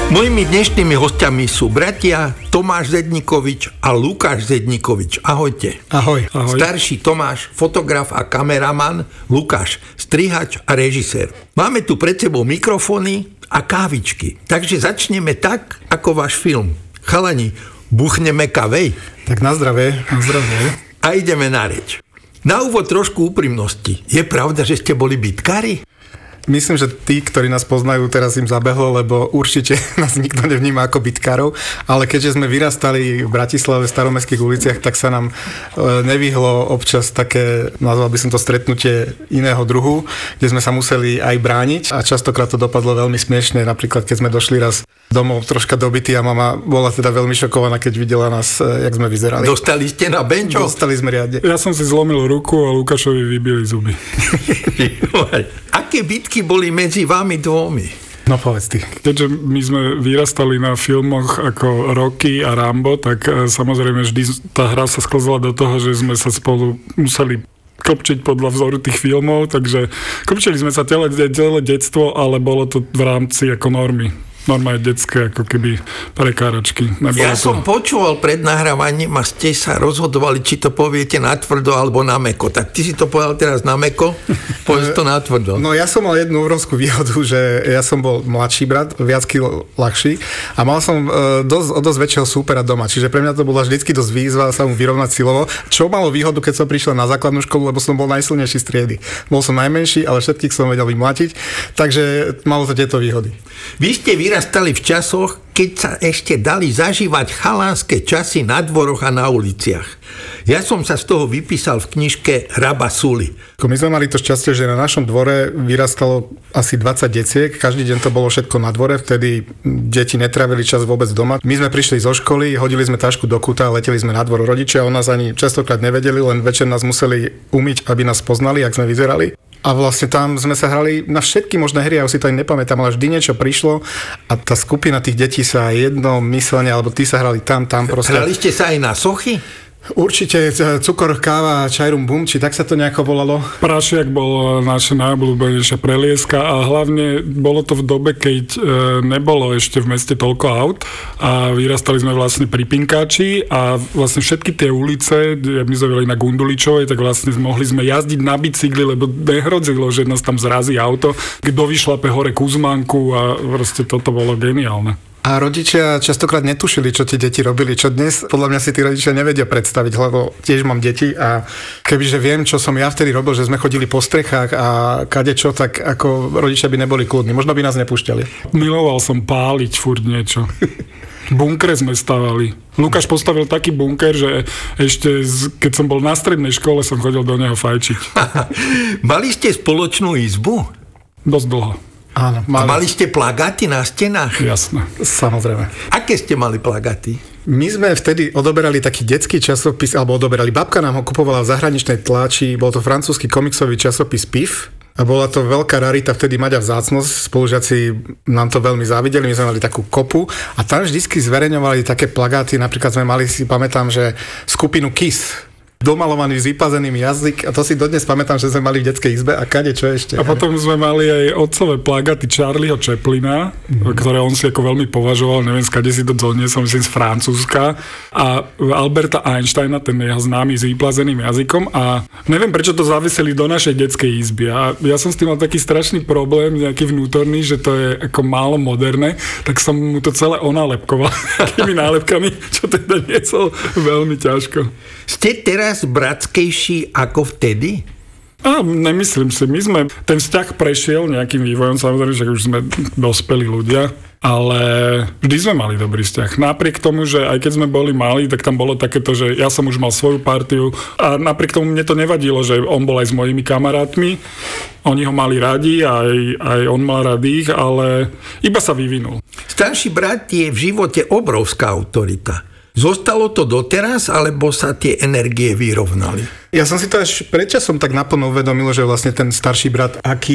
Mojimi dnešnými hostiami sú bratia Tomáš Zedníkovič a Lukáš Zedníkovič. Ahojte. Ahoj. Ahoj. Starší Tomáš, fotograf a kameraman, Lukáš, strihač a režisér. Máme tu pred sebou mikrofóny a kávičky. Takže začneme tak, ako váš film. Chalani, buchneme kavej? Tak na zdravie. Na zdravie. A ideme na reč. Na úvod trošku úprimnosti. Je pravda, že ste boli bitkári? Myslím, že tí, ktorí nás poznajú, teraz im zabehlo, lebo určite nás nikto nevníma ako bitkárov, ale keďže sme vyrastali v Bratislave v staromestských uliciach, tak sa nám nevyhlo občas také, nazval by som to stretnutie iného druhu, kde sme sa museli aj brániť a častokrát to dopadlo veľmi smiešne. Napríklad, keď sme došli raz domov troška dobitý a mama bola teda veľmi šokovaná, keď videla nás, jak sme vyzerali. Dostali ste na benčo? Dostali sme riadne. Ja som si zlomil ruku a Lukášovi vybili zuby. Aké bitky boli medzi vami dvomi? No povedz ty. Keďže my sme vyrastali na filmoch ako Rocky a Rambo, tak samozrejme vždy tá hra sa sklzla do toho, že sme sa spolu museli kopčiť podľa vzoru tých filmov, takže kopčili sme sa celé detstvo, ale bolo to v rámci ako normy. Normálne detské, ako keby prekáračky. Ja som počúval pred nahrávaním a ste sa rozhodovali, či to poviete natvrdo alebo na mäko. Tak ty si to povedal teraz na mäko, povedz to natvrdo. No ja som mal jednu obrovskú výhodu, že ja som bol mladší brat, viac kilo ľahší a mal som dosť väčšieho súpera doma, čiže pre mňa to bola vždycky dosť výzva sa mu vyrovnať silovo, čo malo výhodu, keď som prišiel na základnú školu, lebo som bol najsilnejší z triedy. Bol som najmenší, ale všetkých som vedel vymlátiť, takže malo to tieto výhody. Vy ste vyrastali v časoch, keď sa ešte dali zažívať chalanské časy na dvoroch a na uliciach. Ja som sa z toho vypísal v knižke Raba Suli. My sme mali to šťastie, že na našom dvore vyrastalo asi 20 deciek, každý deň to bolo všetko na dvore, vtedy deti netravili čas vôbec doma. My sme prišli zo školy, hodili sme tašku do kúta a leteli sme na dvor. Rodičia o nás ani častokrát nevedeli, len večer nás museli umyť, aby nás poznali, jak sme vyzerali. A vlastne tam sme sa hrali na všetky možné hry, ja už si to ani nepamätám, ale vždy niečo prišlo a tá skupina tých detí sa jednomyselne, alebo tí sa hrali tam proste. Hrali ste sa aj na sochy? Určite cukor, káva, čajrum bum, či tak sa to nejako volalo? Prašiak bol naša najobľúbenejšia prelieska a hlavne bolo to v dobe, keď nebolo ešte v meste toľko aut a vyrastali sme vlastne pri Pinkáči a vlastne všetky tie ulice, my sme boli na Gunduličovej, tak vlastne mohli sme jazdiť na bicykli, lebo nehrozilo, že nás tam zrazí auto, kto vyšlape hore Kuzmánku a proste toto bolo geniálne. A rodičia častokrát netušili, čo tie deti robili, čo dnes podľa mňa si tí rodičia nevedia predstaviť, lebo tiež mám deti a kebyže viem, čo som ja vtedy robil, že sme chodili po strechách a kadečo, tak ako rodičia by neboli kľudní. Možno by nás nepúšťali. Miloval som páliť furt niečo. Bunkre sme stavali. Lukáš postavil taký bunker, že ešte keď som bol na strednej škole, som chodil do neho fajčiť. Mali ste spoločnú izbu? Dosť dlho. Áno, mali ste plagáty na stenách? Jasné. Samozrejme. Aké ste mali plagáty? My sme vtedy odoberali taký detský časopis, alebo odoberali, babka nám ho kupovala v zahraničnej tlači, bol to francúzsky komiksový časopis PIF a bola to veľká rarita vtedy mať a vzácnosť, spolužiaci nám to veľmi závideli, my sme mali takú kopu a tam vždycky zverejňovali také plagáty, napríklad sme mali, si pamätám, že skupinu Kiss, domalovaný s vypazeným jazyk a to si dodnes pamätám, že sme mali v detskej izbe a kadečo ešte. A potom sme mali aj otcové plagáty Charlieho Chaplina, ktoré on si ako veľmi považoval, neviem, skade si to doniesol, myslím z Francúzska a Alberta Einsteina, ten jeho známy s vyplazeným jazykom a neviem, prečo to zaveseli do našej detskej izby a ja som s tým mal taký strašný problém, nejaký vnútorný, že to je ako málo moderné, tak som mu to celé onálepkoval takými nálepkami, čo teda niesol veľmi ťažko. Ste teraz bratskejší ako vtedy? Nemyslím si. My sme ten vzťah prešiel nejakým vývojom, samozrejme, že už sme dospelí ľudia, ale vždy sme mali dobrý vzťah. Napriek tomu, že aj keď sme boli malí, tak tam bolo takéto, že ja som už mal svoju partiu a napriek tomu mne to nevadilo, že on bol aj s mojimi kamarátmi. Oni ho mali radi, aj on mal radých, ale iba sa vyvinul. Starší brat je v živote obrovská autorita. Zostalo to doteraz, alebo sa tie energie vyrovnali? Ja som si to až predčasom tak naplno uvedomil, že vlastne ten starší brat, aký